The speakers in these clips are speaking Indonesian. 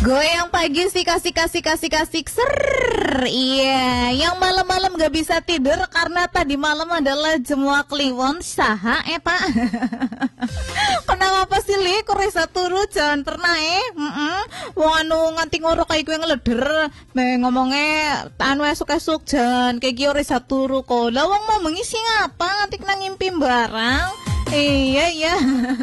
Goyang pagi sih kasih ser. Iya, yang malam-malam gak bisa tidur karena tadi malam adalah Jemua Kliwon saha Pak. Kenapa sih li kok resa turu jangan pernah wong anu nganti ngorok kayak gue ngeleder ngomongnya anu esuk-esuk jan kayak gue resa turu kok. Lah wong mau mengisi ngapa nganti nang ngimpi barang. Iya.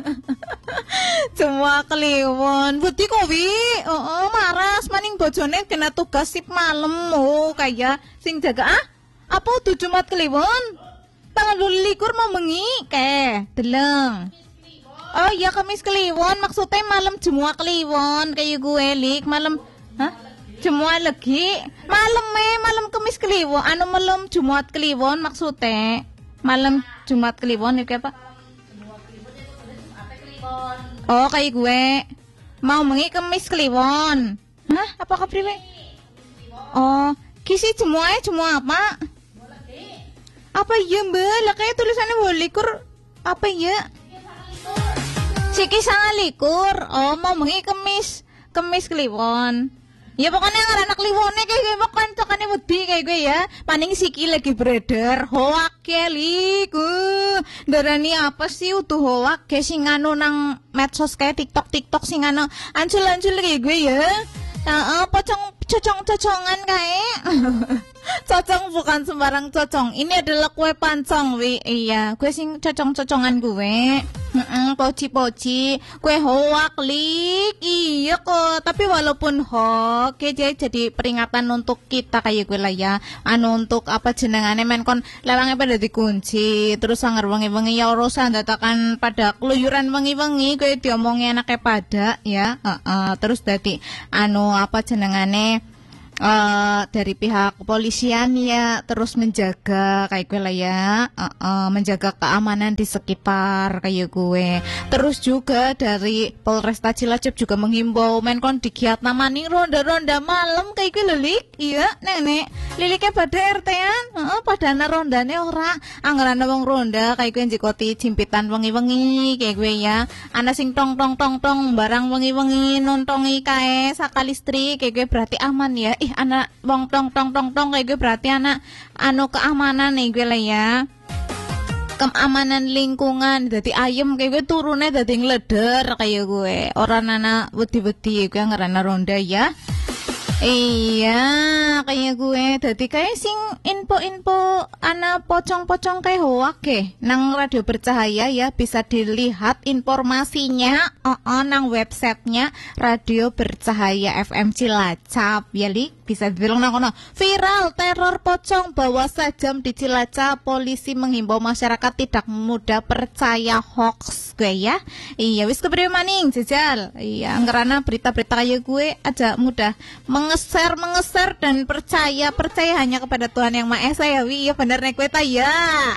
Semua Kliwon budi kowi maras maning bojone kena tugas sip malam kayak sing jaga apa tuh Jumat Kliwon tanggal 22 mau mengi deleng. Oh iya Kamis Kliwon maksudnya malam Jemua Kliwon kayak gue lik malam Jemua lagi malam Kamis Kliwon malam Jumat Kliwon maksudnya malam Jumat Kliwon itu apa? Oh kayak gue mau mengi Kemis Kliwon. Apa kapriwe? Oh kisi Jemua apa? Apa iya mbak? Lah kayak tulisannya walikur apa ya? Siki sangalikur. Oh mau mengi Kemis Kliwon. Ya pokoknya anak Kliwonnya kayak gue pokoknya cokane wedi kayak gue ya. Paling siki lagi beredar hoak liku. Darani apa sih utuh hoak kayak sing anu nang medsos kayak TikTok sing anu ancul kayak gue ya. Cocongan kayak. Cocong bukan sembarang cocong. Ini adalah kue pancong iya, kue sing cocongan gue. Poci kue hoak lik iya kok, tapi walaupun hoak jadi peringatan untuk kita kayak gue lah ya. Untuk apa jenengane men kon lewangnya pada dikunci terus anger wengi-wengi ya urusan datakan pada keluyuran wengi-wengi gue diomongnya anaknya pada ya. Terus dadi apa jenengane dari pihak kepolisian ya terus menjaga kayak gue lah ya, menjaga keamanan di sekitar kayak gue. Terus juga dari Polresta Cilacap juga menghimbau menkon digiat namani ronda-ronda malam kayak gue lelik. Iya nenek liliknya pada RT-an pada ana rondane ora anggaran wong ronda kayak gue jikoti jimpitan wengi-wengi kayak gue ya. Ana sing tong barang wengi-wengi nontongi kae saka listrik kayak gue berarti aman ya. Anak wong tong kayak gue berarti anak keamanan nih gue lah ya, keamanan lingkungan jadi ayem kayak gue turunnya jadi ngeleder kayak gue orang anak wedi gue ngerana ronda ya. Iya kayak gue jadi kayak sing info anak pocong kayak hoak nang radio bercahaya ya, bisa dilihat informasinya nang websitenya Radio Bercahaya FM Cilacap ya lik, bisa dibilang nang kono viral teror pocong bawa sajam di Cilacap, polisi menghimbau masyarakat tidak mudah percaya hoax gue ya. Iya wis kepriwe maning jejal. Iya ngerana berita-berita kayak gue aja mudah mengeser dan percaya hanya kepada Tuhan Yang Maha Esa ya wi. Ya bener nek kowe ta ya.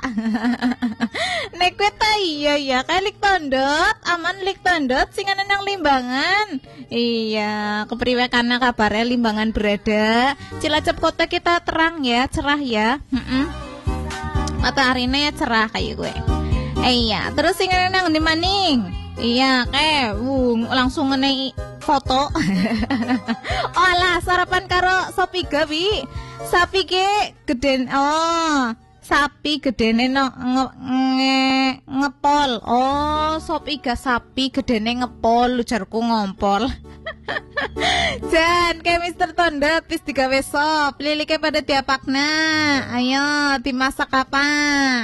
Nek kowe ta ya kayak lik tondot aman lik tondot sing ana nang Limbangan. Iya kepriwe karena kabarnya Limbangan berada Cilacap kota kita terang ya, cerah ya. Mataharinya ya cerah kayak gue. Iya terus sing ana nang ndi maning? Iya kayak langsung ngene foto. Olah sarapan karo sopi gawi. Sapi ke geden sapi gedene ngepol. Oh sop iga sapi gedene ngepol ujarku ngompol. Jan kayak Mister Tonda pis digawe sop lilike pada tiapakna. Ayo dimasak apa?